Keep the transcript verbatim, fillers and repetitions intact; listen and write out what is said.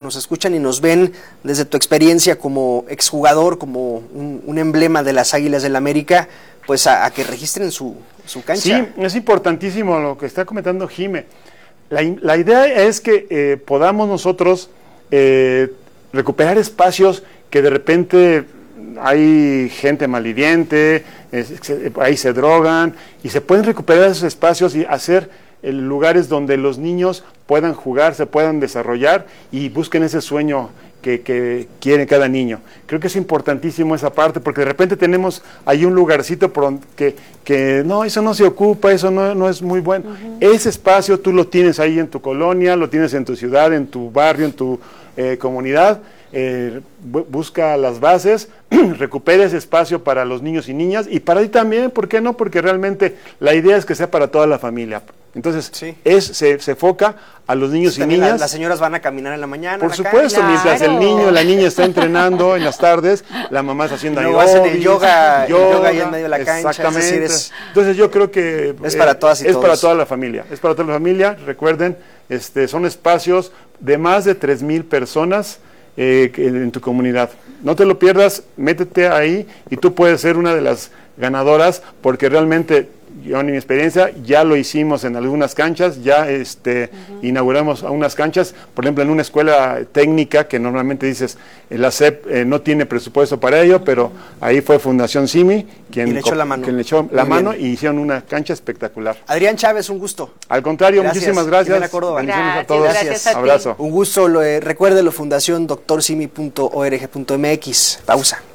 nos escuchan y nos ven desde tu experiencia como exjugador, como un, un emblema de las Águilas del América, pues a, a que registren su, su cancha. Sí, es importantísimo lo que está comentando Jime. La, la idea es que eh, podamos nosotros eh, recuperar espacios que de repente hay gente malviviente, eh, se, ahí se drogan, y se pueden recuperar esos espacios y hacer eh, lugares donde los niños puedan jugar, se puedan desarrollar y busquen ese sueño que, que quiere cada niño. Creo que es importantísimo esa parte, porque de repente tenemos ahí un lugarcito por donde, que, que no, eso no se ocupa, eso no, no es muy bueno. Uh-huh. Ese espacio tú lo tienes ahí en tu colonia, lo tienes en tu ciudad, en tu barrio, en tu eh, comunidad. Eh, busca las bases, recupera ese espacio para los niños y niñas, y para ti también, ¿por qué no? Porque realmente la idea es que sea para toda la familia. Entonces, sí. es, se, se enfoca a los niños sí, y niñas. La, las señoras van a caminar en la mañana. Por supuesto, calle. Mientras claro. el niño o la niña está entrenando en las tardes, la mamá está haciendo Luego hacen el yoga, yoga, el yoga ahí en medio de la cancha. Exactamente. Es decir, es, Entonces yo creo que es para todas y es todos. para toda la familia. Es para toda la familia. Recuerden, este, son espacios de más de tres mil personas. Eh, en tu comunidad. No te lo pierdas, métete ahí y tú puedes ser una de las ganadoras, porque realmente yo en mi experiencia ya lo hicimos en algunas canchas, ya este, uh-huh. inauguramos unas canchas, por ejemplo en una escuela técnica que normalmente dices, la S E P eh, no tiene presupuesto para ello, uh-huh. pero ahí fue Fundación Simi quien le echó la mano, quien le echó la mano y hicieron una cancha espectacular. Adrián Chávez, un gusto. Al contrario, gracias. Muchísimas gracias. Bendiciones a todos. Gracias a Abrazo. Un gusto, lo, eh, recuérdelo, fundación doctor simi punto org punto m x. Pausa.